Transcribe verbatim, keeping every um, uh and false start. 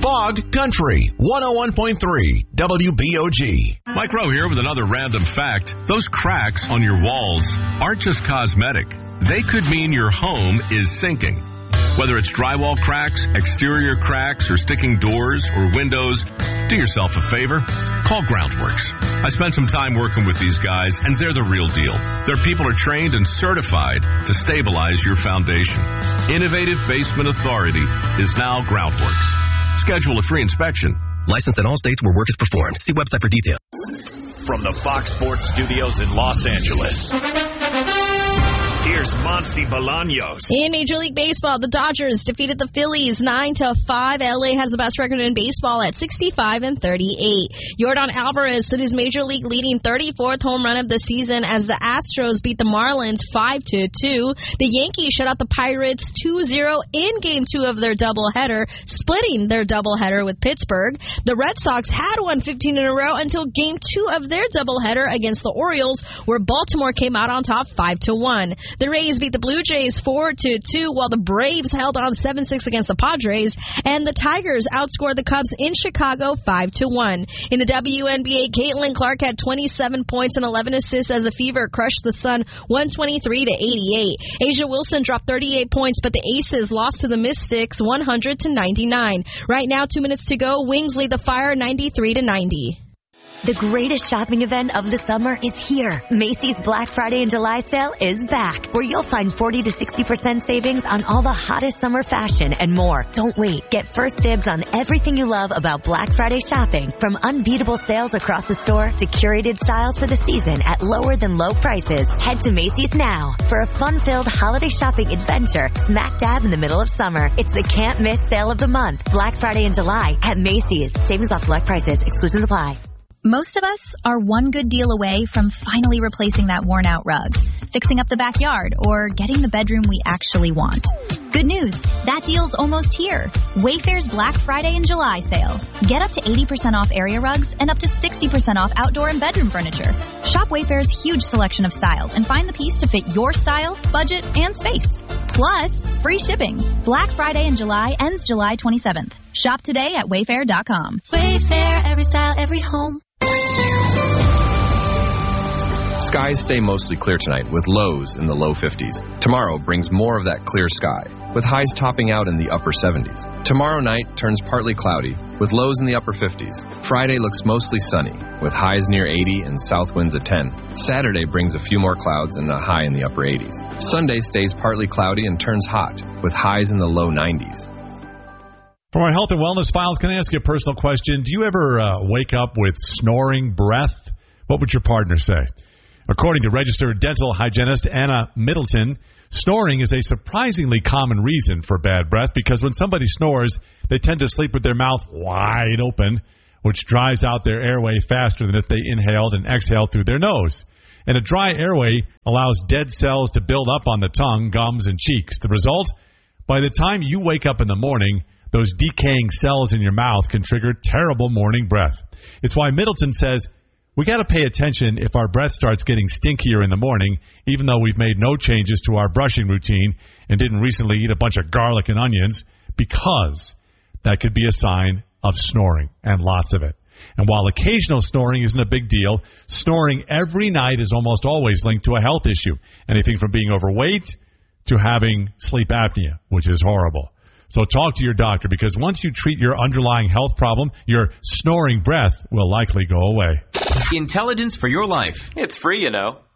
Fog Country, one oh one point three W B O G. Mike Rowe here with another random fact. Those cracks on your walls aren't just cosmetic. They could mean your home is sinking. Whether it's drywall cracks, exterior cracks, or sticking doors or windows, do yourself a favor. Call Groundworks. I spent some time working with these guys, and they're the real deal. Their people are trained and certified to stabilize your foundation. Innovative Basement Authority is now Groundworks. Schedule a free inspection. Licensed in all states where work is performed. See website for details. From the Fox Sports Studios in Los Angeles, here's Monty Bolaños. In Major League Baseball, the Dodgers defeated the Phillies nine to five. L A has the best record in baseball at sixty-five and thirty-eight. Yordan Alvarez hit his Major League leading thirty-fourth home run of the season as the Astros beat the Marlins five to two. The Yankees shut out the Pirates two zero in Game two of their doubleheader, splitting their doubleheader with Pittsburgh. The Red Sox had won fifteen in a row until Game two of their doubleheader against the Orioles, where Baltimore came out on top five to one. The Rays beat the Blue Jays four to two, while the Braves held on seven six against the Padres, and the Tigers outscored the Cubs in Chicago five to one. In the W N B A, Caitlin Clark had twenty-seven points and eleven assists as the Fever crushed the Sun one twenty-three to eighty-eight. Asia Wilson dropped thirty-eight points, but the Aces lost to the Mystics one hundred to ninety-nine. Right now, two minutes to go. Wings lead the Fire ninety-three to ninety. The greatest shopping event of the summer is here. Macy's Black Friday and July sale is back, where you'll find forty to sixty percent savings on all the hottest summer fashion and more. Don't wait. Get first dibs on everything you love about Black Friday shopping, from unbeatable sales across the store to curated styles for the season at lower than low prices. Head to Macy's now for a fun-filled holiday shopping adventure smack dab in the middle of summer. It's the can't-miss sale of the month. Black Friday and July at Macy's. Savings off select prices. Exclusions apply. Most of us are one good deal away from finally replacing that worn-out rug, fixing up the backyard, or getting the bedroom we actually want. Good news, that deal's almost here. Wayfair's Black Friday and July sale. Get up to eighty percent off area rugs and up to sixty percent off outdoor and bedroom furniture. Shop Wayfair's huge selection of styles and find the piece to fit your style, budget, and space. Plus, free shipping. Black Friday in July ends July twenty-seventh. Shop today at wayfair dot com. Wayfair, every style, every home. Skies stay mostly clear tonight with lows in the low fifties. Tomorrow brings more of that clear sky, with highs topping out in the upper seventies. Tomorrow night turns partly cloudy, with lows in the upper fifties. Friday looks mostly sunny, with highs near eighty and south winds at ten. Saturday brings a few more clouds and a high in the upper eighties. Sunday stays partly cloudy and turns hot, with highs in the low nineties. For our health and wellness files, can I ask you a personal question? Do you ever uh, wake up with snoring breath? What would your partner say? According to registered dental hygienist Anna Middleton, snoring is a surprisingly common reason for bad breath because when somebody snores, they tend to sleep with their mouth wide open, which dries out their airway faster than if they inhaled and exhaled through their nose. And a dry airway allows dead cells to build up on the tongue, gums, and cheeks. The result? By the time you wake up in the morning, those decaying cells in your mouth can trigger terrible morning breath. It's why Middleton says, we got to pay attention if our breath starts getting stinkier in the morning, even though we've made no changes to our brushing routine and didn't recently eat a bunch of garlic and onions, because that could be a sign of snoring, and lots of it. And while occasional snoring isn't a big deal, snoring every night is almost always linked to a health issue, anything from being overweight to having sleep apnea, which is horrible. So talk to your doctor, because once you treat your underlying health problem, your snoring breath will likely go away. Intelligence for your life. It's free, you know.